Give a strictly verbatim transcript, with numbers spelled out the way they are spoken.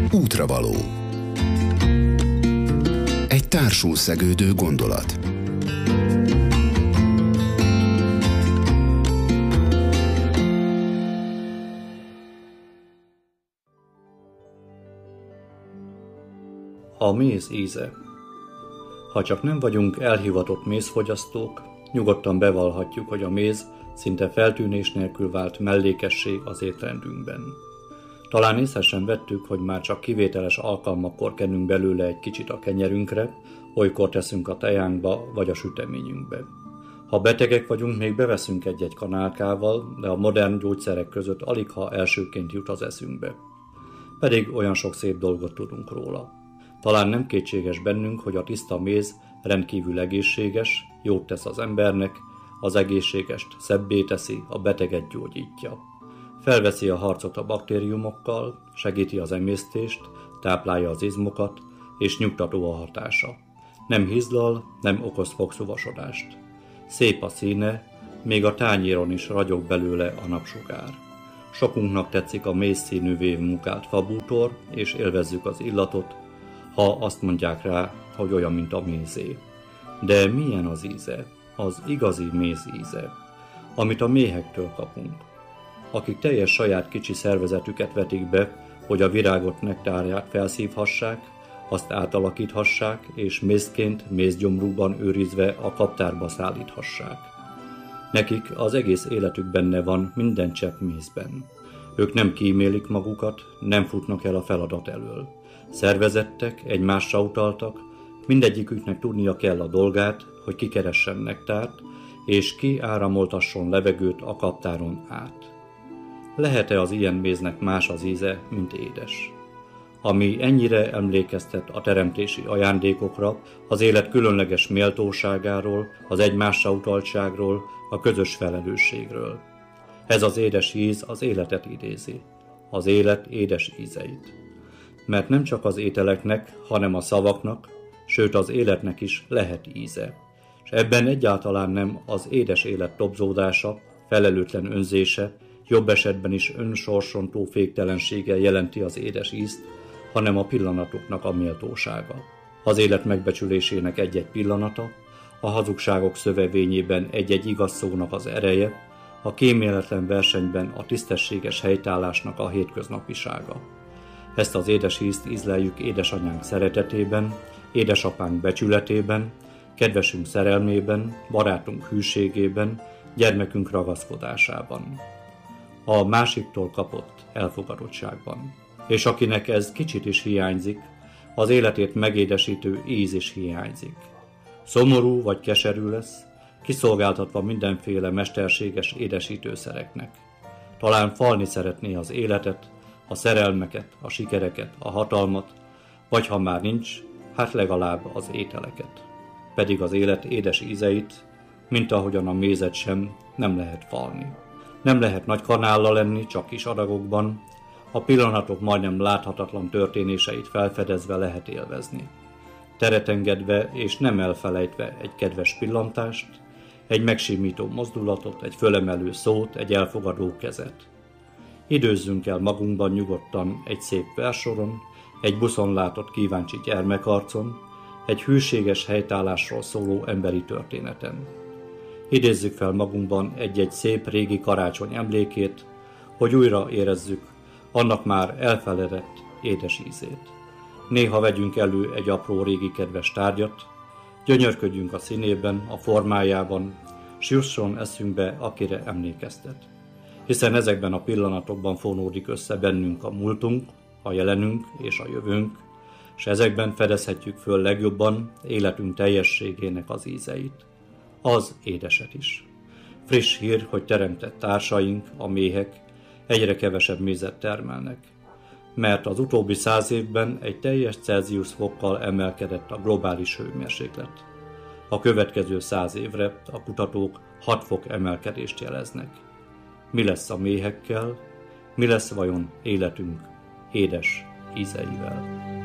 Útravaló. Egy társul szegődő gondolat. A méz íze. Ha csak nem vagyunk elhivatott mézfogyasztók, nyugodtan bevallhatjuk, hogy a méz szinte feltűnés nélkül vált mellékesség az étrendünkben. Talán észre sem vettük, hogy már csak kivételes alkalmakkor kenünk belőle egy kicsit a kenyerünkre, olykor teszünk a tejánkba vagy a süteményünkbe. Ha betegek vagyunk, még beveszünk egy-egy kanálkával, de a modern gyógyszerek között aligha elsőként jut az eszünkbe. Pedig olyan sok szép dolgot tudunk róla. Talán nem kétséges bennünk, hogy a tiszta méz rendkívül egészséges, jót tesz az embernek, az egészségest szebbé teszi, a beteget gyógyítja. Felveszi a harcot a baktériumokkal, segíti az emésztést, táplálja az izmokat, és nyugtató a hatása. Nem hizlal, nem okoz fogszúvasodást. Szép a színe, még a tányéron is ragyog belőle a napsugár. Sokunknak tetszik a méz színűvé munkált fabútor, és élvezzük az illatot, ha azt mondják rá, hogy olyan, mint a mézé. De milyen az íze? Az igazi méz íze, amit a méhektől kapunk, akik teljes saját kicsi szervezetüket vetik be, hogy a virágot nektárját felszívhassák, azt átalakíthassák, és mézként mézgyomrúban őrizve a kaptárba szállíthassák. Nekik az egész életük benne van minden csepp mézben. Ők nem kímélik magukat, nem futnak el a feladat elől. Szervezettek, egymásra utaltak, mindegyiküknek tudnia kell a dolgát, hogy kikeressen nektárt, és ki áramoltasson levegőt a kaptáron át. Lehet-e az ilyen méznek más az íze, mint édes? Ami ennyire emlékeztet a teremtési ajándékokra, az élet különleges méltóságáról, az egymásra utaltságról, a közös felelősségről. Ez az édes íz az életet idézi, az élet édes ízeit. Mert nem csak az ételeknek, hanem a szavaknak, sőt az életnek is lehet íze. És ebben egyáltalán nem az édes élet tobzódása, felelőtlen önzése, jobb esetben is önsorsontó féktelensége jelenti az édes ízt, hanem a pillanatoknak a méltósága. Az élet megbecsülésének egy-egy pillanata, a hazugságok szövevényében egy-egy igaz szónak az ereje, a kíméletlen versenyben a tisztességes helytállásnak a hétköznapisága. Ezt az édes ízt ízleljük édesanyánk szeretetében, édesapánk becsületében, kedvesünk szerelmében, barátunk hűségében, gyermekünk ragaszkodásában. A másiktól kapott elfogadottságban. És akinek ez kicsit is hiányzik, az életét megédesítő íz is hiányzik. Szomorú vagy keserű lesz, kiszolgáltatva mindenféle mesterséges édesítőszereknek. Talán falni szeretné az életet, a szerelmeket, a sikereket, a hatalmat, vagy ha már nincs, hát legalább az ételeket. Pedig az élet édes ízeit, mint ahogyan a mézet sem, nem lehet falni. Nem lehet nagy kanállal lenni, csak kis adagokban, a pillanatok majdnem láthatatlan történéseit felfedezve lehet élvezni. Teret engedve és nem elfelejtve egy kedves pillantást, egy megsimító mozdulatot, egy fölemelő szót, egy elfogadó kezet. Időzzünk el magunkban nyugodtan egy szép versoron, egy buszon látott kíváncsi gyermekarcon, egy hűséges helytállásról szóló emberi történeten. Idézzük fel magunkban egy-egy szép régi karácsony emlékét, hogy újra érezzük annak már elfeledett édes ízét. Néha vegyünk elő egy apró régi kedves tárgyat, gyönyörködjünk a színében, a formájában, s jusson eszünkbe, akire emlékeztet. Hiszen ezekben a pillanatokban fonódik össze bennünk a múltunk, a jelenünk és a jövőnk, és ezekben fedezhetjük föl legjobban életünk teljességének az ízeit. Az édeset is. Friss hír, hogy teremtett társaink, a méhek egyre kevesebb mézet termelnek, mert az utóbbi száz évben egy teljes Celsius fokkal emelkedett a globális hőmérséklet. A következő száz évre a kutatók hat fok emelkedést jeleznek. Mi lesz a méhekkel, mi lesz vajon életünk édes ízeivel?